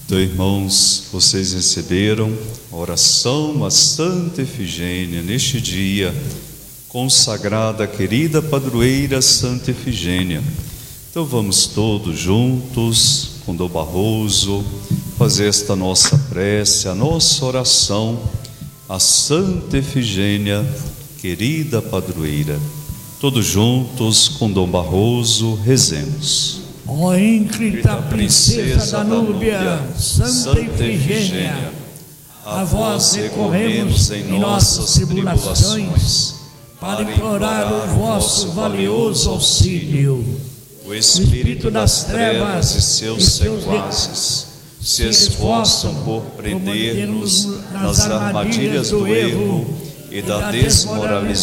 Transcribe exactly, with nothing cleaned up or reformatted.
Então, irmãos, vocês receberam a oração a Santa Efigênia neste dia, consagrada à querida padroeira Santa Efigênia. Então vamos todos juntos, com Dom Barroso, fazer esta nossa prece, a nossa oração a Santa Efigênia, querida padroeira. Todos juntos, com Dom Barroso, rezemos. Ó ínclita princesa da Núbia, Santa Efigênia, a vós recorremos em nossas tribulações, para implorar o vosso valioso auxílio. O espírito das trevas e seus sequazes se esforçam por prender-nos nas armadilhas do erro e da desmoralização.